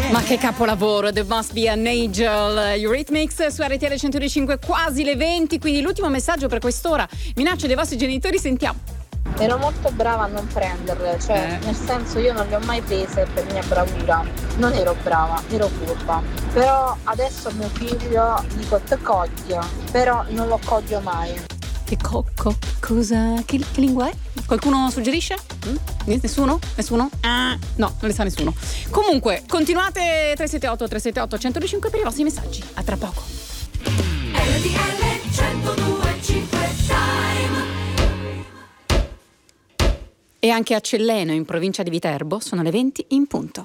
Ma che capolavoro, There Must Be an Angel, Eurythmics su RTL 105, quasi le 20, quindi l'ultimo messaggio per quest'ora. Minacce dei vostri genitori, sentiamo. Ero molto brava a non prenderle, cioè nel senso io non le ho mai prese per mia bravura, non ero brava, ero furba. Però adesso a mio figlio dico te coglio, però non lo coglio mai. Che cocco? Cosa? Che lingua è? Qualcuno suggerisce? Nessuno? Nessuno? No, non le sa nessuno. Comunque, continuate 378 105 per i vostri messaggi. A tra poco. RTL 102.5 Time. E anche a Celleno, in provincia di Viterbo, sono le 20 in punto.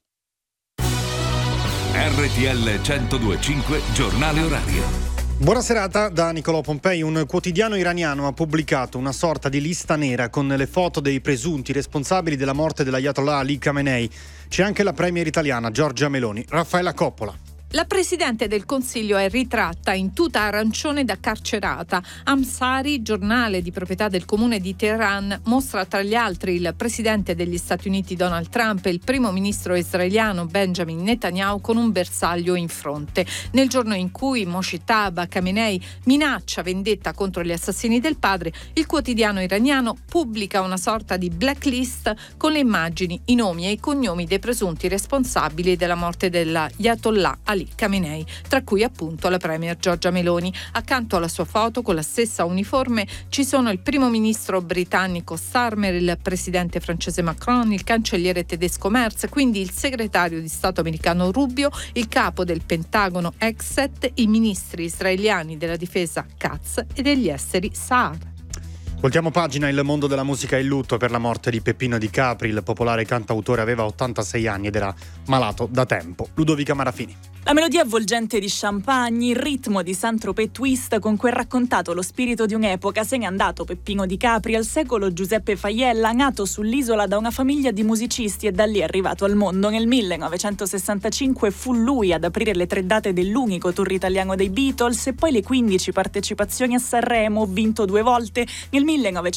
RTL 102.5 Giornale orario. Buona serata da Nicolò Pompei. Un quotidiano iraniano ha pubblicato una sorta di lista nera con le foto dei presunti responsabili della morte dell'Ayatollah Ali Khamenei. C'è anche la premier italiana Giorgia Meloni. Raffaella Coppola. La Presidente del Consiglio è ritratta in tuta arancione da carcerata. Amsari, giornale di proprietà del comune di Teheran, mostra tra gli altri il Presidente degli Stati Uniti Donald Trump e il primo ministro israeliano Benjamin Netanyahu con un bersaglio in fronte. Nel giorno in cui Mojtaba Khamenei minaccia vendetta contro gli assassini del padre, il quotidiano iraniano pubblica una sorta di blacklist con le immagini, i nomi e i cognomi dei presunti responsabili della morte dell'Ayatollah Ali Khamenei, tra cui appunto la premier Giorgia Meloni. Accanto alla sua foto con la stessa uniforme ci sono il primo ministro britannico Starmer, il presidente francese Macron, il cancelliere tedesco Merz, quindi il segretario di Stato americano Rubio, il capo del Pentagono Exet, i ministri israeliani della difesa Katz e degli esteri Saar. Voltiamo pagina. Il mondo della musica è in lutto per la morte di Peppino Di Capri. Il popolare cantautore aveva 86 anni ed era malato da tempo. Ludovica Marafini. La melodia avvolgente di Champagne, il ritmo di Saint-Tropez Twist con cui è raccontato lo spirito di un'epoca. Se n'è andato Peppino Di Capri, al secolo Giuseppe Faiella, nato sull'isola da una famiglia di musicisti e da lì è arrivato al mondo. Nel 1965 fu lui ad aprire le 3 date dell'unico tour italiano dei Beatles e poi le 15 partecipazioni a Sanremo, vinto 2 volte, nel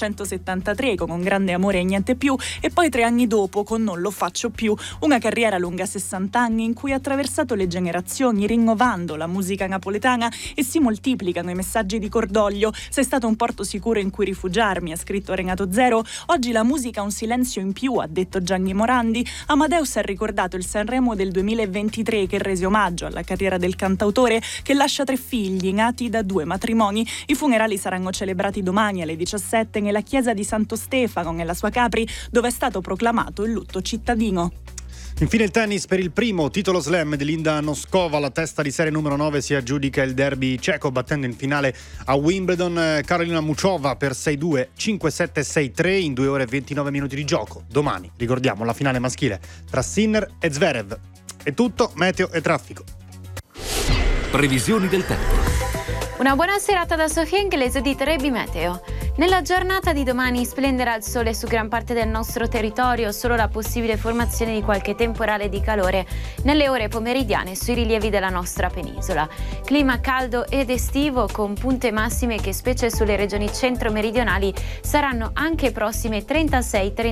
1973 con Un grande amore e niente più e poi 3 anni dopo con Non lo faccio più, una carriera lunga 60 anni in cui ha attraversato le generazioni, rinnovando la musica napoletana e si moltiplicano i messaggi di cordoglio. Sei stato un porto sicuro in cui rifugiarmi, ha scritto Renato Zero. Oggi la musica ha un silenzio in più, ha detto Gianni Morandi. Amadeus ha ricordato il Sanremo del 2023 che rese omaggio alla carriera del cantautore, che lascia 3 figli nati da 2 matrimoni. I funerali saranno celebrati domani alle 17 nella chiesa di Santo Stefano, nella sua Capri, dove è stato proclamato il lutto cittadino. Infine il tennis. Per il primo titolo slam di Linda Noskova, la testa di serie numero 9 si aggiudica il derby ceco battendo in finale a Wimbledon Karolina Muchova per 6-2, 5-7, 6-3 in 2 ore e 29 minuti di gioco. Domani, ricordiamo, la finale maschile tra Sinner e Zverev. È tutto, meteo e traffico. Previsioni del tempo. Una buona serata da Sofia Inglese di Trebi Meteo. Nella giornata di domani splenderà il sole su gran parte del nostro territorio, solo la possibile formazione di qualche temporale di calore nelle ore pomeridiane sui rilievi della nostra penisola. Clima caldo ed estivo con punte massime che specie sulle regioni centro-meridionali saranno anche prossime 36-37